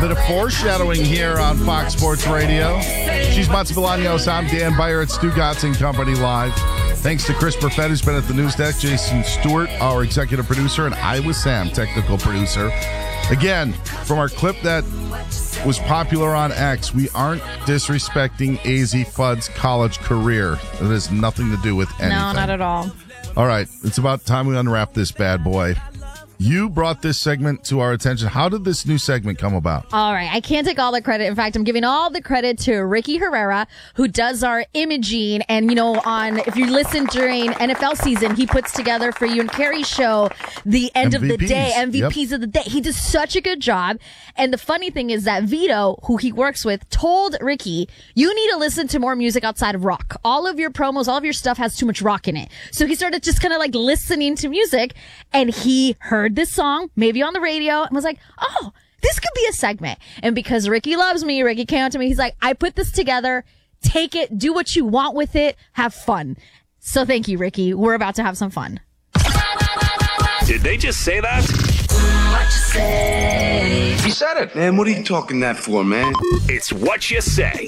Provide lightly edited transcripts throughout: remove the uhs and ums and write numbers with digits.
bit of foreshadowing here on Fox Sports Radio. She's Matsu Bolaños. I'm Dan Beyer at Stu Gotts & Company Live. Thanks to Chris Perfett, who's been at the news desk, Jason Stewart, our executive producer, and I was Sam, technical producer. Again, from our clip that was popular on X, we aren't disrespecting AZ Fudd's college career. It has nothing to do with anything. No, not at all. All right, it's about time we unwrap this bad boy. You brought this segment to our attention. How did this new segment come about? All right. I can't take all the credit. In fact, I'm giving all the credit to Ricky Herrera, who does our imaging. And, if you listen during NFL season, he puts together for you and Carrie's show the end MVPs. of the day, MVPs Yep. of the day. He does such a good job. And the funny thing is that Vito, who he works with, told Ricky, you need to listen to more music outside of rock. All of your promos, all of your stuff has too much rock in it. So he started just kind of like listening to music, and he heard this song, maybe on the radio, and was like, oh, this could be a segment. And because Ricky loves me, Ricky came out to me, he's like, I put this together, take it, do what you want with it, have fun. So thank you, Ricky. We're about to have some fun. Did they just say that? What you say? He said it. Man, what are you talking that for, man? It's What You Say.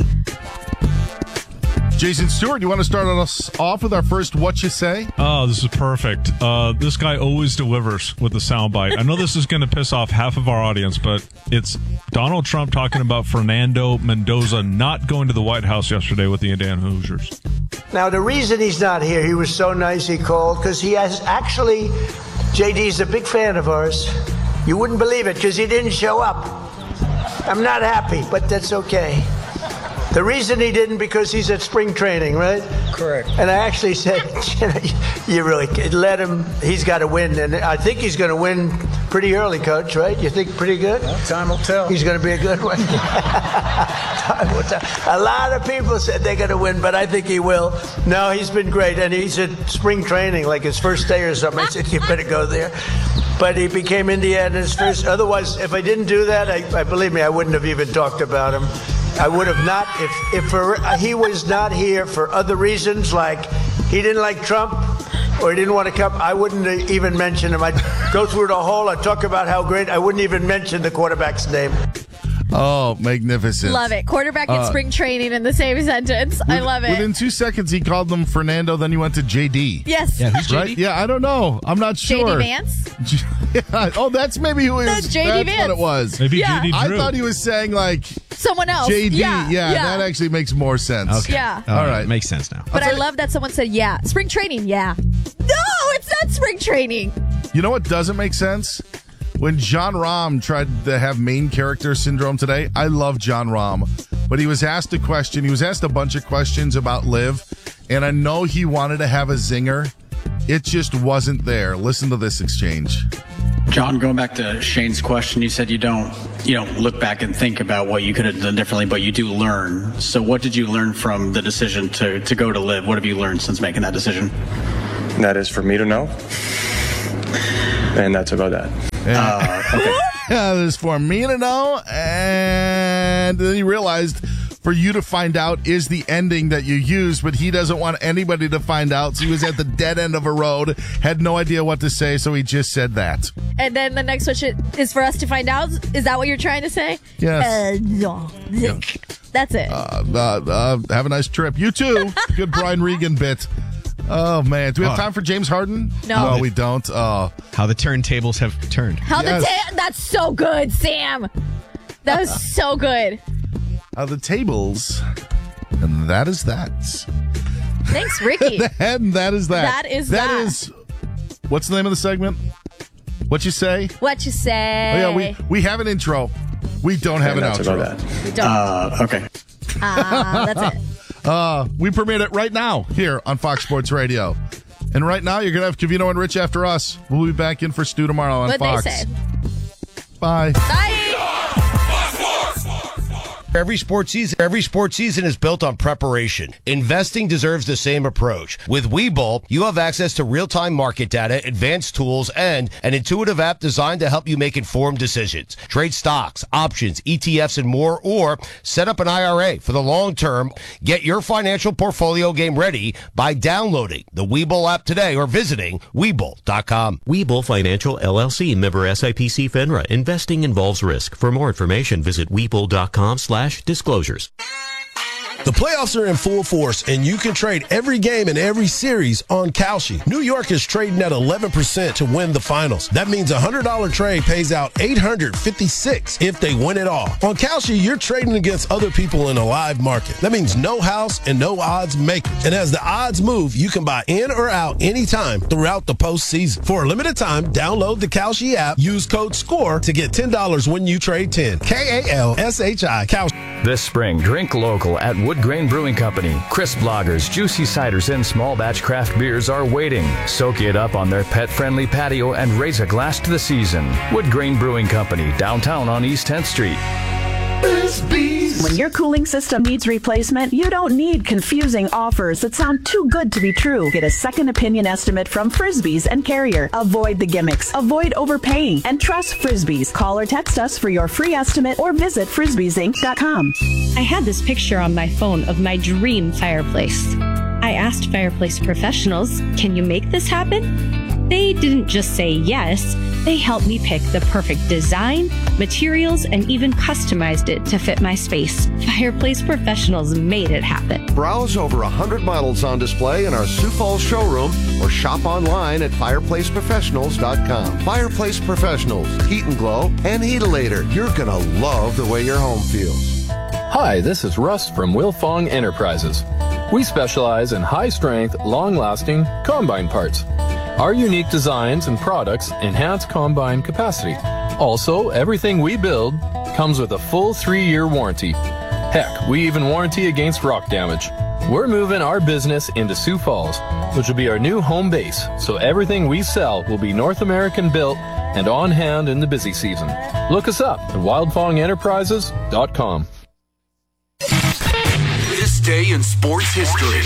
Jason Stewart, you want to start us off with our first What You Say? Oh, this is perfect. This guy always delivers with the soundbite. I know this is going to piss off half of our audience, but it's Donald Trump talking about Fernando Mendoza not going to the White House yesterday with the Indiana Hoosiers. Now, the reason he's not here, he was so nice he called, because he has actually, JD's a big fan of ours. You wouldn't believe it, because he didn't show up. I'm not happy, but that's okay. The reason he didn't, because he's at spring training, right? Correct. And I actually said, you really let him, he's got to win. And I think he's going to win pretty early, Coach, right? You think pretty good? Well, time will tell. He's going to be a good one. Time will tell. A lot of people said they're going to win, but I think he will. No, he's been great. And he's at spring training, like his first day or something. I said, you better go there. But he became Indiana's first. Otherwise, if I didn't do that, I believe me, I wouldn't have even talked about him. I would have not, if he was not here for other reasons, like he didn't like Trump or he didn't want to come, I wouldn't even mention him. I'd go through the whole, I'd talk about how great, I wouldn't even mention the quarterback's name. Oh, magnificent. Love it. Quarterback and spring training in the same sentence. I love it. Within 2 seconds, he called them Fernando, then he went to JD. Yes. Yeah, who's JD? Right? Yeah, I don't know. I'm not sure. JD Vance? Yeah. Oh, that's maybe who it That's was. JD That's Vance. what it was. Maybe Yeah. JD I Drew. thought he was saying like Someone else. JD. Yeah. That actually makes more sense. Okay. Yeah. All right. Makes sense now. But I love that someone said, yeah. Spring training, yeah. No, it's not spring training. You know what doesn't make sense? When John Rahm tried to have main character syndrome today, I love John Rahm, but he was asked a question. He was asked a bunch of questions about Liv, and I know he wanted to have a zinger. It just wasn't there. Listen to this exchange. John, going back to Shane's question, you said you don't look back and think about what you could have done differently, but you do learn. So what did you learn from the decision to go to Liv? What have you learned since making that decision? That is for me to know. And that's about that. Okay. Yeah, this is for me to know. And then he realized for you to find out is the ending that you used, but he doesn't want anybody to find out. So he was at the dead end of a road, had no idea what to say, so he just said that. And then the next question is for us to find out. Is that what you're trying to say? Yes. No. That's it. Have a nice trip. You too. Good Brian Regan bit. Oh, man. Do we have time for James Harden? No. No, we don't. Oh. How the turntables have turned. That's so good, Sam. That was so good. The tables. And that is that. Thanks, Ricky. And that is that. That is that. That is. What's the name of the segment? What you say? What you say? Oh, yeah, we have an intro. We don't have And an that's outro. about that. We don't. Okay. That's it. We premiered it right now here on Fox Sports Radio. And right now, you're going to have Covino and Rich after us. We'll be back in for Stu tomorrow on What'd Fox. they say? Bye. Bye. Every sports season is built on preparation. Investing deserves the same approach. With Webull, you have access to real-time market data, advanced tools, and an intuitive app designed to help you make informed decisions. Trade stocks, options, ETFs, and more, or set up an IRA for the long term. Get your financial portfolio game ready by downloading the Webull app today or visiting Webull.com. Webull Financial LLC, member SIPC FINRA. Investing involves risk. For more information, visit Webull.com/disclosures. The playoffs are in full force, and you can trade every game in every series on Kalshi. New York is trading at 11% to win the finals. That means a $100 trade pays out $856 if they win it all. On Kalshi, you're trading against other people in a live market. That means no house and no odds makers. And as the odds move, you can buy in or out anytime throughout the postseason. For a limited time, download the Kalshi app, use code SCORE to get $10 when you trade 10. KALSHI, Kalshi. This spring, drink local at Wood Grain Brewing Company. Crisp lagers, juicy ciders, and small batch craft beers are waiting. Soak it up on their pet-friendly patio and raise a glass to the season. Wood Grain Brewing Company, downtown on East 10th Street. When your cooling system needs replacement, you don't need confusing offers that sound too good to be true. Get a second opinion estimate from Frisbees and Carrier. Avoid the gimmicks, avoid overpaying, and trust Frisbees. Call or text us for your free estimate or visit frisbeesinc.com. I had this picture on my phone of my dream fireplace. I asked fireplace professionals, can you make this happen? They didn't just say yes, they helped me pick the perfect design, materials, and even customized it to fit my space. Fireplace professionals made it happen. Browse over 100 models on display in our Sioux Falls showroom or shop online at fireplaceprofessionals.com. Fireplace Professionals, Heat and Glow, and Heatilator. You're going to love the way your home feels. Hi, this is Russ from Wilfong Enterprises. We specialize in high-strength, long-lasting combine parts. Our unique designs and products enhance combine capacity. Also, everything we build comes with a full 3-year warranty. Heck, we even warranty against rock damage. We're moving our business into Sioux Falls, which will be our new home base, so everything we sell will be North American built and on hand in the busy season. Look us up at wildfongenterprises.com. This day in sports history.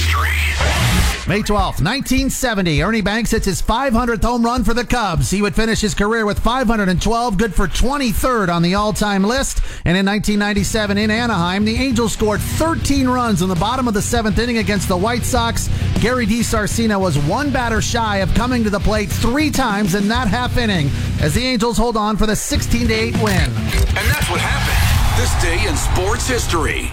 May 12th, 1970, Ernie Banks hits his 500th home run for the Cubs. He would finish his career with 512, good for 23rd on the all-time list. And in 1997 in Anaheim, the Angels scored 13 runs in the bottom of the 7th inning against the White Sox. Gary DiSarcina was one batter shy of coming to the plate 3 times in that half inning as the Angels hold on for the 16-8 win. And that's what happened this day in sports history.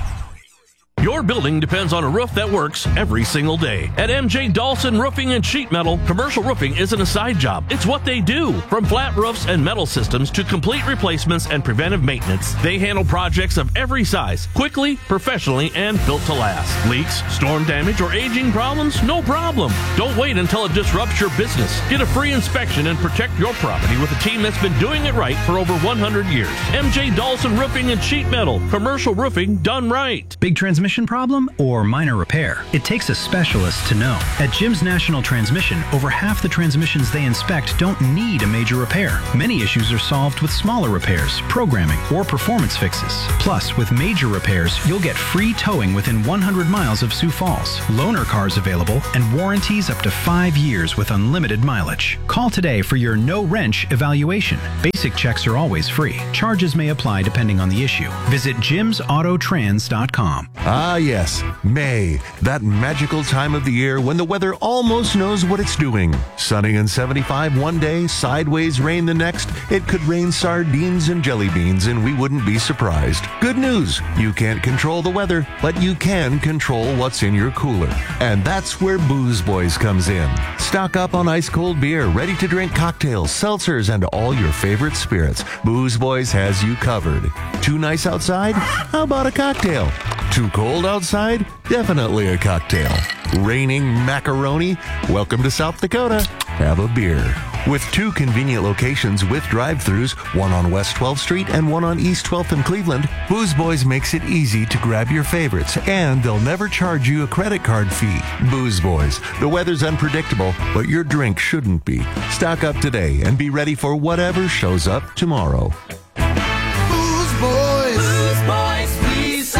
Your building depends on a roof that works every single day. At MJ Dawson Roofing and Sheet Metal, commercial roofing isn't a side job. It's what they do. From flat roofs and metal systems to complete replacements and preventive maintenance, they handle projects of every size, quickly, professionally, and built to last. Leaks, storm damage, or aging problems? No problem. Don't wait until it disrupts your business. Get a free inspection and protect your property with a team that's been doing it right for over 100 years. MJ Dawson Roofing and Sheet Metal, commercial roofing done right. Big transmission problem or minor repair? It takes a specialist to know. At Jim's National Transmission, over half the transmissions they inspect don't need a major repair. Many issues are solved with smaller repairs, programming, or performance fixes. Plus, with major repairs, you'll get free towing within 100 miles of Sioux Falls, loaner cars available, and warranties up to 5 years with unlimited mileage. Call today for your no-wrench evaluation. Basic checks are always free. Charges may apply depending on the issue. Visit jimsautotrans.com. Ah, yes, May, that magical time of the year when the weather almost knows what it's doing. Sunny and 75 one day, sideways rain the next. It could rain sardines and jelly beans and we wouldn't be surprised. Good news, you can't control the weather, but you can control what's in your cooler. And that's where Booze Boys comes in. Stock up on ice-cold beer, ready-to-drink cocktails, seltzers, and all your favorite spirits. Booze Boys has you covered. Too nice outside? How about a cocktail? Too cold outside? Definitely a cocktail. Raining macaroni? Welcome to South Dakota. Have a beer. With 2 convenient locations with drive-thrus, one on West 12th Street and one on East 12th in Cleveland, Booze Boys makes it easy to grab your favorites, and they'll never charge you a credit card fee. Booze Boys. The weather's unpredictable, but your drink shouldn't be. Stock up today and be ready for whatever shows up tomorrow. Booze Boys. Booze Boys, we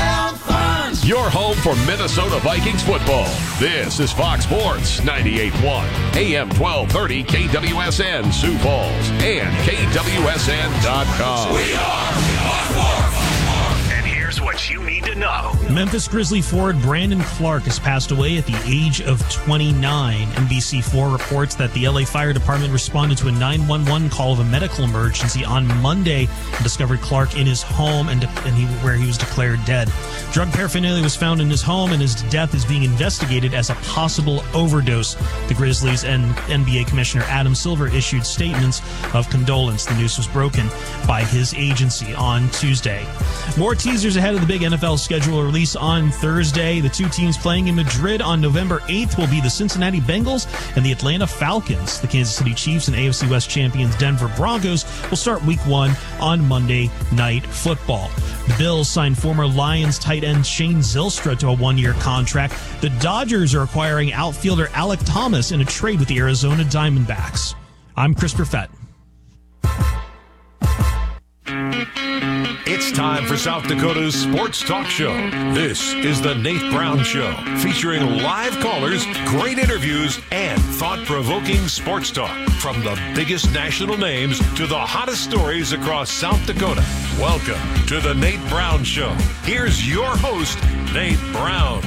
for Minnesota Vikings football. This is Fox Sports 98.1, AM 1230 KWSN Sioux Falls, and KWSN.com. We are Fox Sports. And here's what you need to know. Memphis Grizzly forward Brandon Clark has passed away at the age of 29. NBC4 reports that the LA Fire Department responded to a 911 call of a medical emergency on Monday and discovered Clark in his home where he was declared dead. Drug paraphernalia was found in his home, and his death is being investigated as a possible overdose. The Grizzlies and NBA Commissioner Adam Silver issued statements of condolence. The news was broken by his agency on Tuesday. More teasers ahead of the big NFL schedule release on Thursday. The two teams playing in Madrid on November 8th will be the Cincinnati Bengals and the Atlanta Falcons. The Kansas City Chiefs and AFC West champions Denver Broncos will start Week 1 on Monday Night Football. The Bills signed former Lions tight end Shane Zylstra to a one-year contract. The Dodgers are acquiring outfielder Alec Thomas in a trade with the Arizona Diamondbacks. I'm Chris Perfett. It's time for South Dakota's Sports Talk Show. This is the Nate Brown Show, featuring live callers, great interviews, and thought-provoking sports talk. From the biggest national names to the hottest stories across South Dakota. Welcome to the Nate Brown Show. Here's your host, Nate Brown.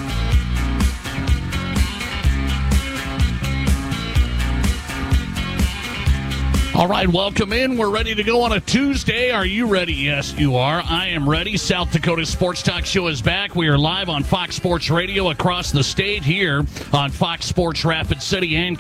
All right, welcome in. We're ready to go on a Tuesday. Are you ready? Yes, you are. I am ready. South Dakota Sports Talk Show is back. We are live on Fox Sports Radio across the state here on Fox Sports Rapid City and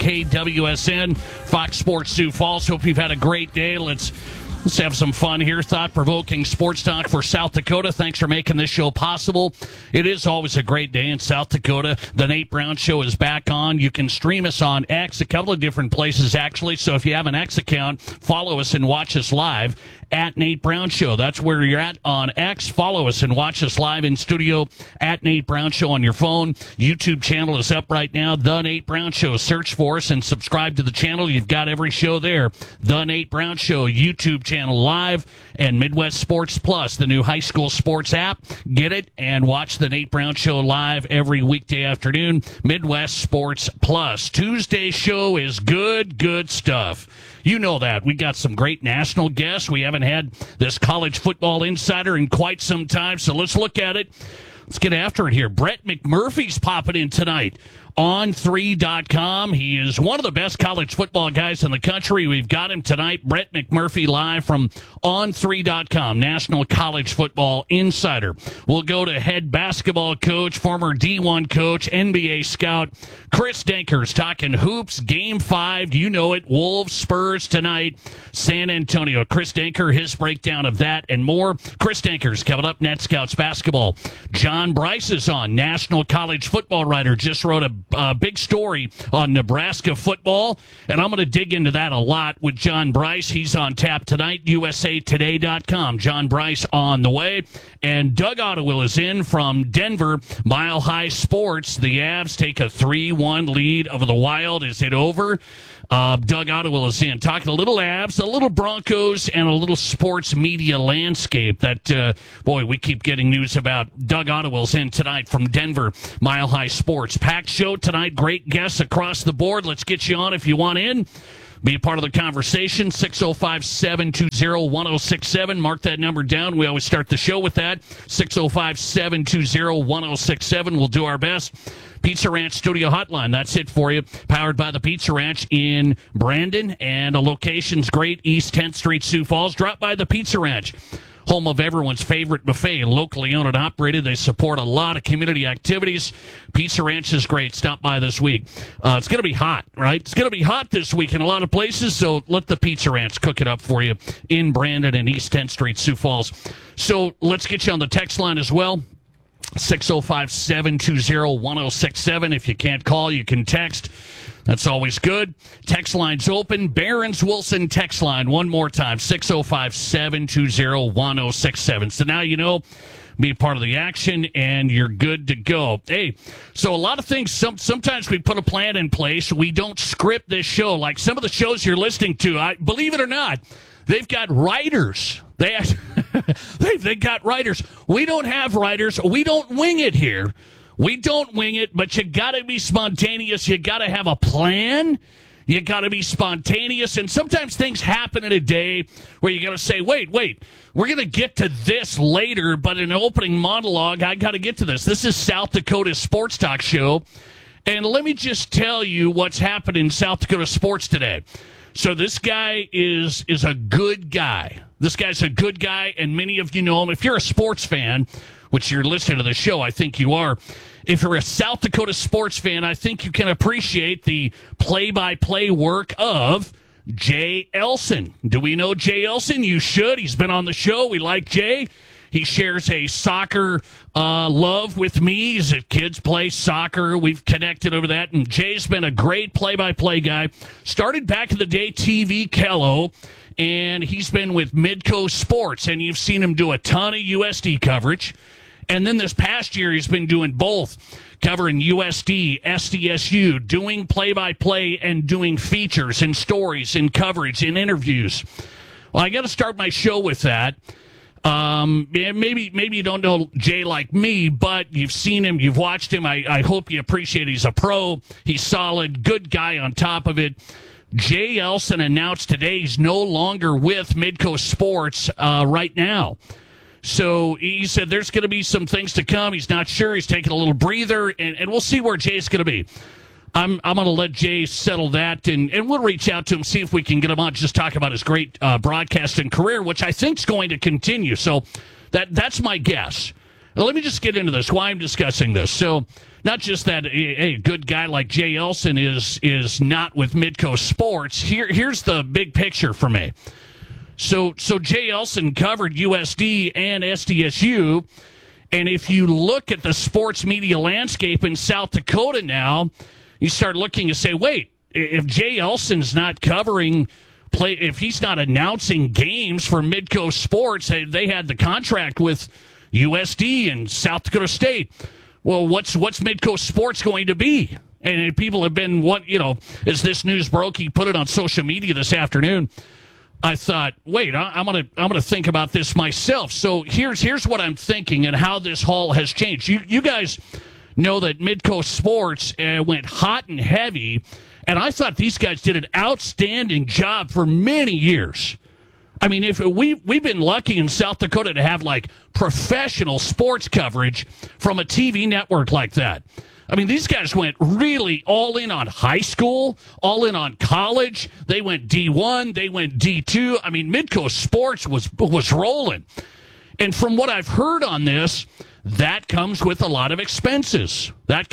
KWSN, Fox Sports Sioux Falls. Hope you've had a great day. Let's have some fun here. Thought-provoking sports talk for South Dakota. Thanks for making this show possible. It is always a great day in South Dakota. The Nate Brown Show is back on. You can stream us on X, a couple of different places, actually. So if you have an X account, follow us and watch us live at Nate Brown Show. That's where you're at on X. Follow us and watch us live in studio at Nate Brown Show on your phone. YouTube channel is up right now, The Nate Brown Show. Search for us and subscribe to the channel. You've got every show there. The Nate Brown Show YouTube channel live, and Midwest Sports Plus, the new high school sports app. Get it and watch the Nate Brown Show live every weekday afternoon. Midwest Sports Plus. Tuesday show is good stuff. You know that. We got some great national guests. We haven't had this college football insider in quite some time, so let's look at it. Let's get after it here. Brett McMurphy's popping in tonight on 3.com. He is one of the best college football guys in the country. We've got him tonight. Brett McMurphy live from on3.com, National College Football Insider. We'll go to head basketball coach, former D1 coach, NBA scout, Chris Denkers, talking hoops, Game 5. You know it. Wolves, Spurs tonight, San Antonio. Chris Denker, his breakdown of that and more. Chris Denkers coming up, Net Scouts basketball. John Bryce is on, national college football writer, just wrote a big story on Nebraska football, and I'm going to dig into that a lot with John Bryce. He's on tap tonight, usatoday.com. John Bryce on the way, and Doug Ottewill is in from Denver, Mile High Sports. The Avs take a 3-1 lead over the Wild. Is it over? Doug Ottewill is in, talking a little Avs, a little Broncos, and a little sports media landscape that, we keep getting news about. Doug Ottewill's in tonight from Denver, Mile High Sports. Packed show tonight, great guests across the board. Let's get you on if you want in. Be a part of the conversation, 605-720-1067. Mark that number down. We always start the show with that, 605-720-1067. We'll do our best. Pizza Ranch Studio Hotline, that's it for you. Powered by the Pizza Ranch in Brandon, and a location's great, East 10th Street, Sioux Falls. Drop by the Pizza Ranch, home of everyone's favorite buffet, locally owned and operated. They support a lot of community activities. Pizza Ranch is great. Stop by this week. It's going to be hot, right? It's going to be hot this week in a lot of places, so let the Pizza Ranch cook it up for you in Brandon and East 10th Street, Sioux Falls. So let's get you on the text line as well. 605-720-1067. If you can't call, you can text. That's always good. Text line's open. Barron's Wilson text line one more time, 605-720-1067. So now you know, be a part of the action, and you're good to go. Hey, so a lot of things, sometimes we put a plan in place. We don't script this show. Like some of the shows you're listening to, believe it or not, they've got writers. They got writers. We don't have writers. We don't wing it here. We don't wing it, but you got to be spontaneous. You got to have a plan. You got to be spontaneous. And sometimes things happen in a day where you got to say, wait, we're going to get to this later, but in an opening monologue, I got to get to this. This is South Dakota Sports Talk Show. And let me just tell you what's happened in South Dakota sports today. So this guy is a good guy. This guy's a good guy, and many of you know him. If you're a sports fan, which you're listening to the show, I think you are. If you're a South Dakota sports fan, I think you can appreciate the play-by-play work of Jay Elson. Do we know Jay Elson? You should. He's been on the show. We like Jay. He shares a soccer love with me. His kids play soccer. We've connected over that. And Jay's been a great play-by-play guy. Started back in the day, TV Kello, and he's been with Midco Sports. And you've seen him do a ton of USD coverage. And then this past year, he's been doing both, covering USD, SDSU, doing play-by-play and doing features and stories and coverage and interviews. Well, I got to start my show with that. Maybe you don't know Jay like me, but you've seen him, you've watched him. I hope you appreciate it. He's a pro. He's solid, good guy on top of it. Jay Elson announced today he's no longer with Midco Sports right now. So he said there's going to be some things to come. He's not sure. He's taking a little breather, and we'll see where Jay's going to be. I'm going to let Jay settle that, and we'll reach out to him, see if we can get him on, just talk about his great broadcasting career, which I think is going to continue. So that's my guess. Now, let me just get into this, why I'm discussing this. So not just that a good guy like Jay Elson is not with Midco Sports. Here's the big picture for me. So Jay Elson covered USD and SDSU, and if you look at the sports media landscape in South Dakota now, you start looking and say, wait, if Jay Elson's not covering play, if he's not announcing games for Midco Sports, they had the contract with USD and South Dakota State. Well, what's Midco Sports going to be? And people have been, as this news broke, he put it on social media this afternoon. I thought, wait, I'm gonna think about this myself. So here's what I'm thinking and how this haul has changed. You guys know that Midco Sports went hot and heavy, and I thought these guys did an outstanding job for many years. I mean, if we've been lucky in South Dakota to have like professional sports coverage from a TV network like that. I mean, these guys went really all in on high school, all in on college. They went D1, they went D2. I mean, Midco Sports was rolling. And from what I've heard on this, that comes with a lot of expenses.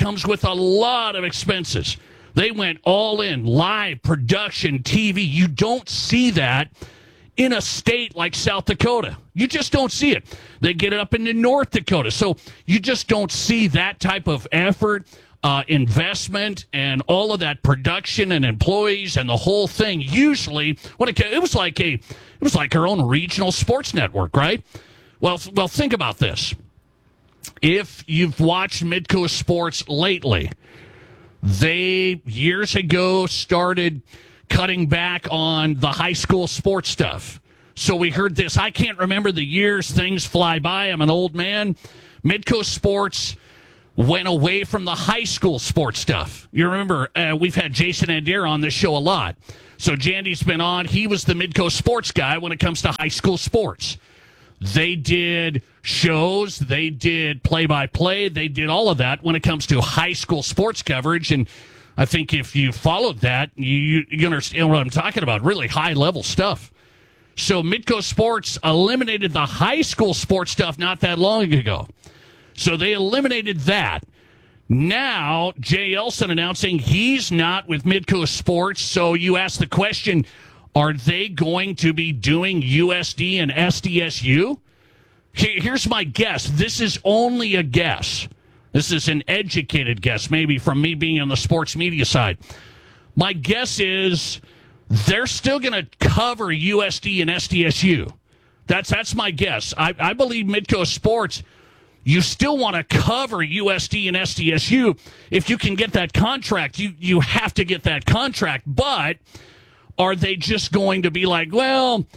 They went all in, live production, TV. You don't see that in a state like South Dakota. You just don't see it. They get it up into North Dakota. So you just don't see that type of effort, investment, and all of that production and employees and the whole thing. Usually, it was like our own regional sports network, right? Well, think about this. If you've watched Midco Sports lately, they years ago started cutting back on the high school sports stuff. So we heard this. I can't remember the years. Things fly by. I'm an old man. Midco Sports went away from the high school sports stuff. You remember, we've had Jason Adair on this show a lot. So Jandy's been on. He was the Midco Sports guy when it comes to high school sports. They did shows. They did play-by-play. They did all of that when it comes to high school sports coverage. And I think if you followed that, you understand what I'm talking about. Really high-level stuff. So Midco Sports eliminated the high school sports stuff not that long ago. So they eliminated that. Now, Jay Elson announcing he's not with Midco Sports. So you ask the question, are they going to be doing USD and SDSU? Here's my guess. This is only a guess. This is an educated guess, maybe from me being on the sports media side. My guess is they're still going to cover USD and SDSU. That's my guess. I believe Midco Sports, you still want to cover USD and SDSU. If you can get that contract, you have to get that contract. But are they just going to be like, well,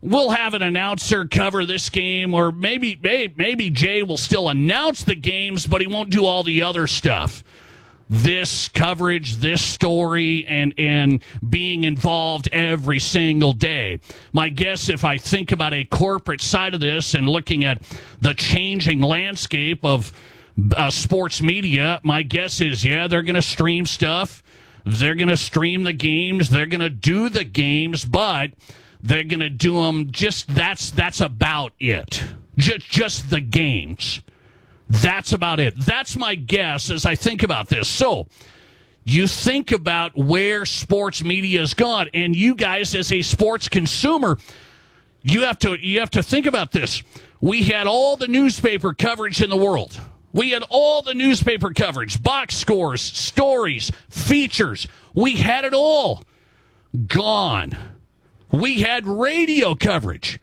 we'll have an announcer cover this game, or maybe Jay will still announce the games, but he won't do all the other stuff. This coverage, this story, and being involved every single day. My guess, if I think about a corporate side of this and looking at the changing landscape of sports media, my guess is, they're going to stream stuff. They're going to stream the games. They're going to do the games, but they're going to do them that's about it. Just the games. That's about it. That's my guess as I think about this. So you think about where sports media has gone, and you guys as a sports consumer, you have to think about this. We had all the newspaper coverage in the world. We had all the newspaper coverage, box scores, stories, features. We had it all. Gone. We had radio coverage.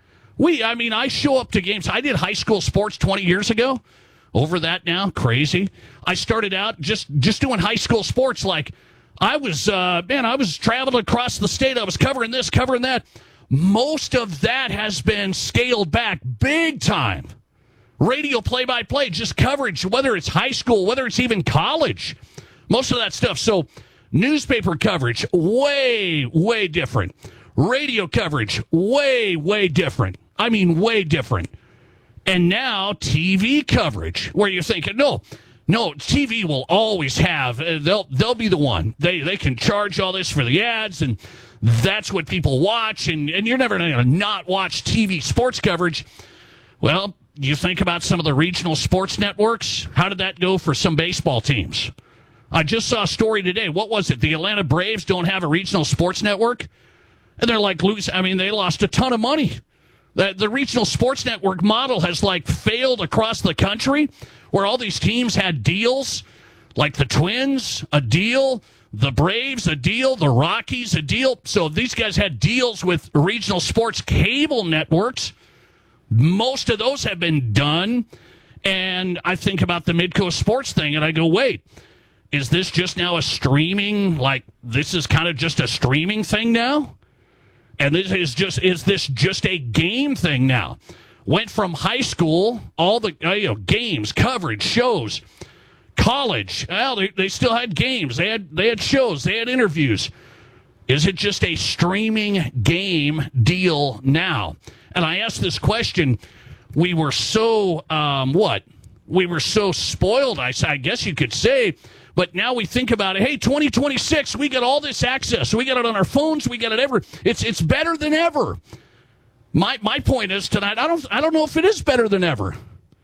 I show up to games. I did high school sports 20 years ago. Over that now, crazy. I started out just doing high school sports. Like I was traveling across the state. I was covering this, covering that. Most of that has been scaled back big time. Radio play-by-play, just coverage, whether it's high school, whether it's even college. Most of that stuff. So newspaper coverage, way, way different. Radio coverage, way, way different. I mean, way different. And now TV coverage, where you're thinking, no, TV will always have. They'll be the one. They can charge all this for the ads, and that's what people watch. And you're never going to not watch TV sports coverage. Well, you think about some of the regional sports networks. How did that go for some baseball teams? I just saw a story today. What was it? The Atlanta Braves don't have a regional sports network, and they're like they lost a ton of money. The regional sports network model has failed across the country, where all these teams had deals, like the Twins, a deal, the Braves, a deal, the Rockies, a deal. So these guys had deals with regional sports cable networks. Most of those have been done. And I think about the Midcoast Sports thing, and I go, wait, is this just now a streaming? This is kind of just a streaming thing now? And is this just a game thing now? Went from high school, all the games, coverage, shows, college. Well, they still had games. They had shows. They had interviews. Is it just a streaming game deal now? And I asked this question. We were so We were so spoiled, I guess you could say. But now we think about it. Hey, 2026, we got all this access. We got it on our phones. We got it ever. It's better than ever. My point is tonight, I don't know if it is better than ever.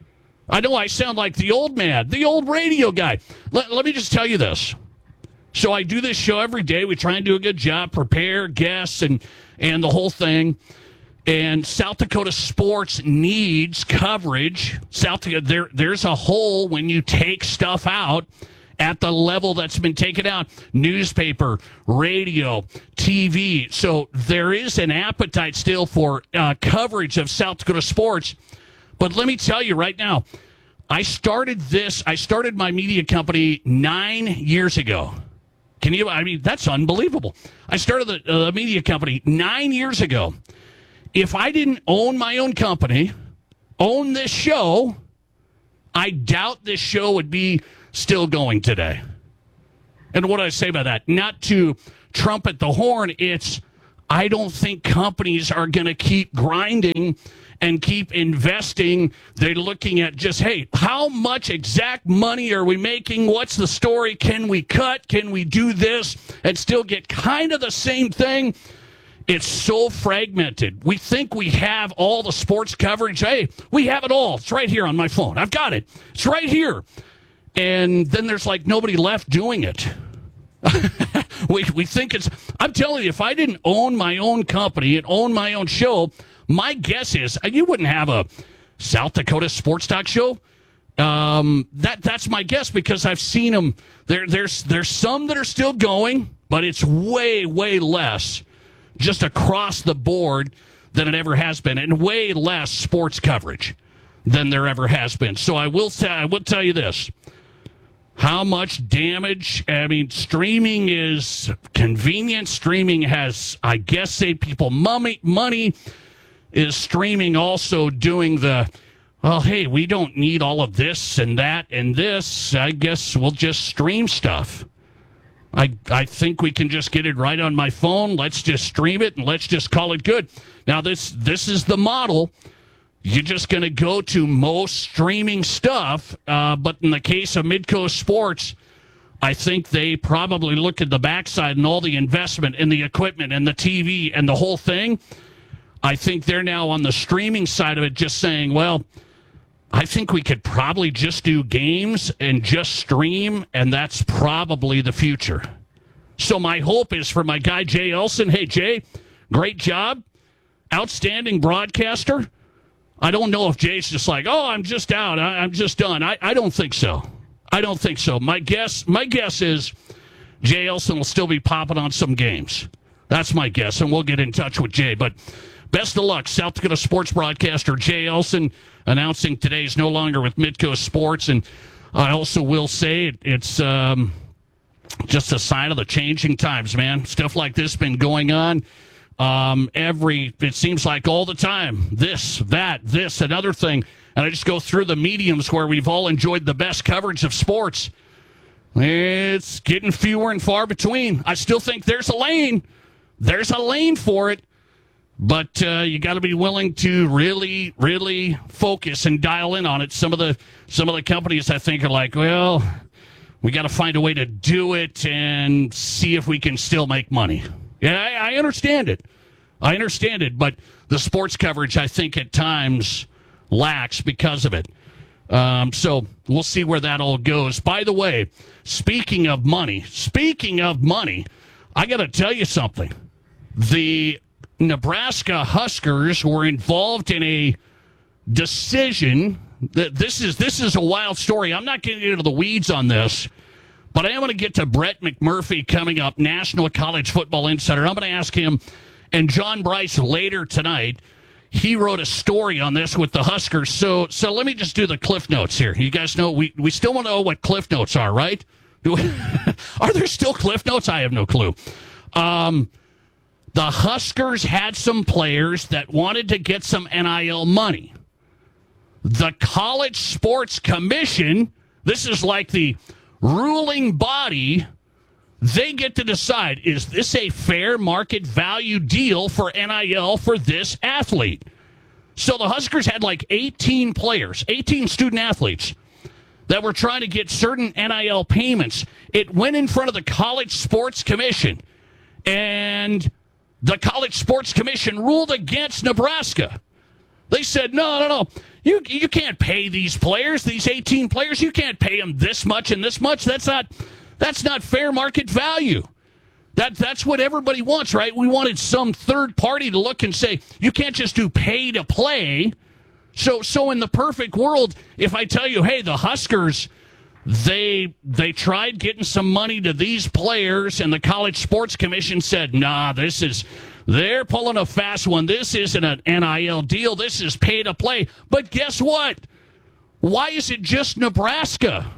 I know I sound like the old man, the old radio guy. Let me just tell you this. So I do this show every day. We try and do a good job, prepare guests and the whole thing. And South Dakota sports needs coverage. There's a hole when you take stuff out at the level that's been taken out. Newspaper, radio, TV. So there is an appetite still for coverage of South Dakota sports. But let me tell you right now, I started my media company 9 years ago. That's unbelievable. I started the media company 9 years ago. If I didn't own my own company, own this show, I doubt this show would be still going today. And what do I say by that? Not to trumpet the horn, I don't think companies are going to keep grinding and keep investing. They're looking at just, hey, how much exact money are we making? What's the story? Can we cut? Can we do this and still get kind of the same thing? It's so fragmented. We think we have all the sports coverage. Hey, we have it all. It's right here on my phone. I've got it. It's right here. And then there's nobody left doing it. we think I'm telling you, if I didn't own my own company and own my own show, my guess is you wouldn't have a South Dakota Sports Talk show. That's my guess, because I've seen them. There's some that are still going, but it's way, way less just across the board than it ever has been, and way less sports coverage than there ever has been. So I will tell you this. How much damage? Streaming is convenient. Streaming has, I guess, saved people money. is streaming also doing the, well, hey, we don't need all of this and that and this. I guess we'll just stream stuff. I think we can just get it right on my phone. Let's just stream it and let's just call it good. Now, this is the model. You're just going to go to most streaming stuff. But in the case of Midcoast Sports, I think they probably look at the backside and all the investment and the equipment and the TV and the whole thing. I think they're now on the streaming side of it just saying, well, I think we could probably just do games and just stream, and that's probably the future. So my hope is for my guy, Jay Elson. Hey, Jay, great job. Outstanding broadcaster. I don't know if Jay's just like, oh, I'm just out. I'm just done. I don't think so. I don't think so. My guess is Jay Elson will still be popping on some games. That's my guess, and we'll get in touch with Jay. But best of luck, South Dakota sports broadcaster Jay Elson, announcing today's no longer with Midcoast Sports. And I also will say it's just a sign of the changing times, man. Stuff like this been going on it seems like all the time. This, that, this, another thing. And I just go through the mediums where we've all enjoyed the best coverage of sports. It's getting fewer and far between. I still think there's a lane. There's a lane for it. But you got to be willing to really, really focus and dial in on it. Some of the companies, I think, are like, well, we got to find a way to do it and see if we can still make money. Yeah, I understand it. But the sports coverage, I think, at times lacks because of it. So we'll see where that all goes. By the way, speaking of money, I got to tell you something. The Nebraska Huskers were involved in a decision. This is a wild story. I'm not getting into the weeds on this, but I am going to get to Brett McMurphy coming up, National College Football Insider. I'm going to ask him and John Bryce later tonight. He wrote a story on this with the Huskers. So let me just do the Cliff Notes here. You guys know we still want to know what Cliff Notes are, right? Are there still Cliff Notes? I have no clue. The Huskers had some players that wanted to get some NIL money. The College Sports Commission, this is like the ruling body, they get to decide, is this a fair market value deal for NIL for this athlete? So the Huskers had like 18 players, 18 student athletes that were trying to get certain NIL payments. It went in front of the College Sports Commission, and the College Sports Commission ruled against Nebraska. They said, no. You can't pay these players, these 18 players. You can't pay them this much and this much. That's not fair market value. That's what everybody wants, right? We wanted some third party to look and say, you can't just do pay to play. So in the perfect world, if I tell you, hey, the Huskers, they tried getting some money to these players, and the College Sports Commission said, nah, they're pulling a fast one. This isn't an NIL deal. This is pay to play. But guess what? Why is it just Nebraska?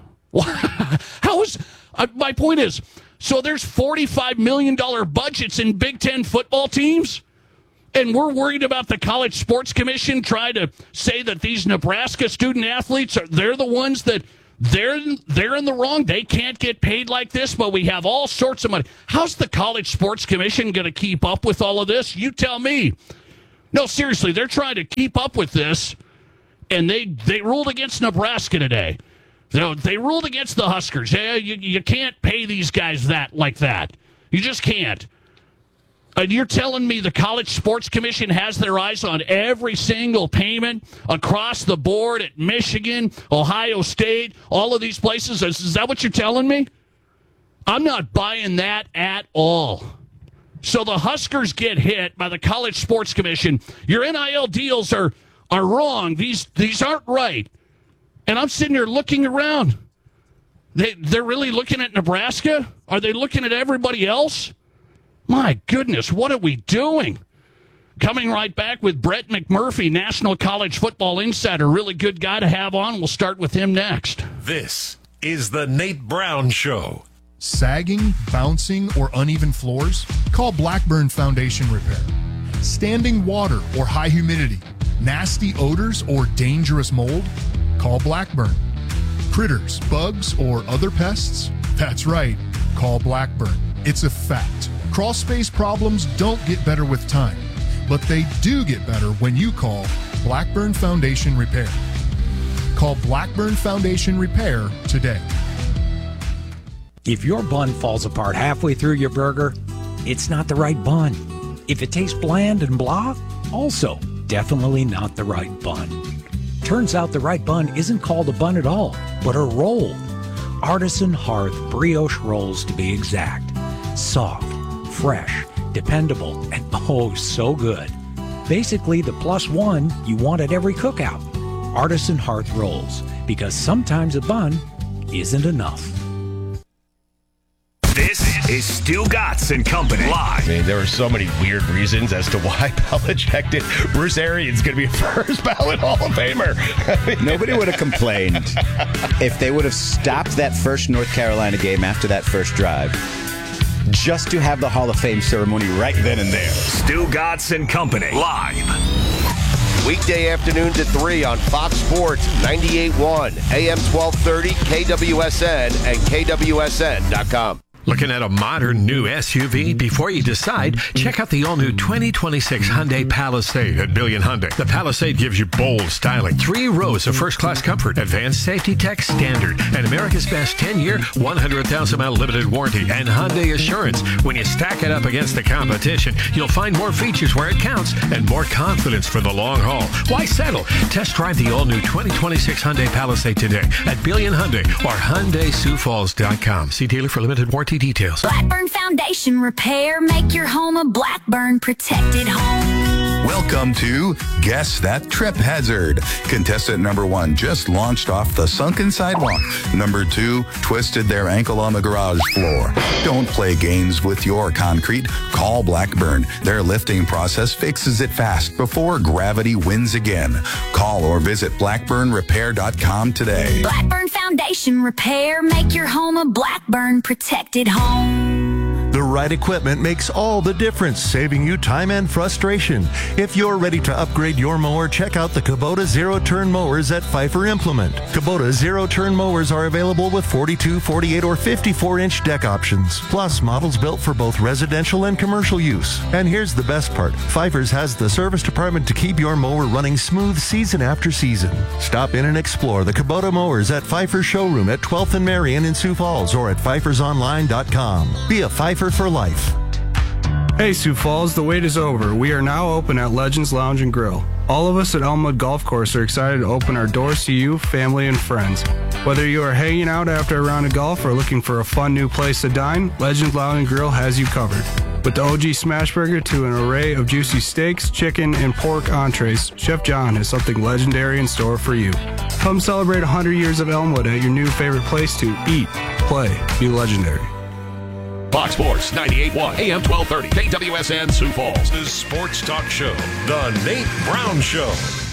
My point is, so there's $45 million budgets in Big Ten football teams, and we're worried about the College Sports Commission trying to say that these Nebraska student athletes they're the ones that they're in the wrong. They can't get paid like this, but we have all sorts of money. How's the College Sports Commission going to keep up with all of this? You tell me. No, seriously, they're trying to keep up with this, and they ruled against Nebraska today. They ruled against the Huskers. Yeah, you can't pay these guys like that. You just can't. And you're telling me the College Sports Commission has their eyes on every single payment across the board at Michigan, Ohio State, all of these places? Is that what you're telling me? I'm not buying that at all. So the Huskers get hit by the College Sports Commission. Your NIL deals are wrong. These aren't right. And I'm sitting here looking around. They're really looking at Nebraska? Are they looking at everybody else? My goodness, what are we doing? Coming right back with Brett McMurphy, National College Football Insider. Really good guy to have on. We'll start with him next. This is the Nate Brown Show. Sagging, bouncing, or uneven floors? Call Blackburn Foundation Repair. standing water or high humidity, nasty odors or dangerous mold? Call Blackburn. Critters, bugs, or other pests? That's right, call Blackburn. It's a fact. Crawl space problems don't get better with time, but they do get better when you call Blackburn Foundation Repair. Call Blackburn Foundation Repair today. If your bun falls apart halfway through your burger, it's not the right bun. If it tastes bland and blah, also definitely not the right bun. Turns out the right bun isn't called a bun at all, but a roll. Artisan Hearth brioche rolls, to be exact. Soft, fresh, dependable, and oh, so good. Basically the +1 you want at every cookout. Artisan Hearth rolls, because sometimes a bun isn't enough. This is Stu Gatz and Company live. I mean, there were so many weird reasons as to why Belichick did. Bruce Arians going to be a first ballot Hall of Famer. Nobody would have complained if they would have stopped that first North Carolina game after that first drive just to have the Hall of Fame ceremony right then and there. Stu Gatz and Company live. Weekday afternoons at 3 on Fox Sports 98.1, AM 1230, KWSN, and KWSN.com. Looking at a modern new SUV? Before you decide, check out the all-new 2026 Hyundai Palisade at Billion Hyundai. The Palisade gives you bold styling, 3 rows of first-class comfort, advanced safety tech standard, and America's best 10-year, 100,000-mile limited warranty, and Hyundai Assurance. When you stack it up against the competition, you'll find more features where it counts and more confidence for the long haul. Why settle? Test drive the all-new 2026 Hyundai Palisade today at Billion Hyundai or HyundaiSiouxFalls.com. See dealer for limited warranty details. Blackburn Foundation Repair. Make your home a Blackburn protected home. Welcome to Guess That Trip Hazard. Contestant number 1 just launched off the sunken sidewalk. Number 2 twisted their ankle on the garage floor. Don't play games with your concrete. Call Blackburn. Their lifting process fixes it fast before gravity wins again. Call or visit blackburnrepair.com today. Blackburn Foundation Repair. Make your home a Blackburn protected home. The right equipment makes all the difference, saving you time and frustration. If you're ready to upgrade your mower, check out the Kubota zero-turn mowers at Pfeiffer Implement. Kubota zero-turn mowers are available with 42, 48, or 54-inch deck options, plus models built for both residential and commercial use. And here's the best part. Pfeiffer's has the service department to keep your mower running smooth season after season. Stop in and explore the Kubota mowers at Pfeiffer Showroom at 12th and Marion in Sioux Falls or at pfeiffersonline.com. Be a Pfeiffer for life. Hey Sioux Falls, the wait is over. We are now open at Legends Lounge and Grill. All of us at Elmwood Golf Course are excited to open our doors to you, family, and friends. Whether you are hanging out after a round of golf or looking for a fun new place to dine, Legends Lounge and Grill has you covered. With the OG Smash Burger to an array of juicy steaks, chicken, and pork entrees, Chef John has something legendary in store for you. Come celebrate 100 years of Elmwood at your new favorite place to eat, play, be legendary. Fox Sports 98.1 AM 1230 KWSN Sioux Falls. The Sports Talk Show, The Nate Brown Show.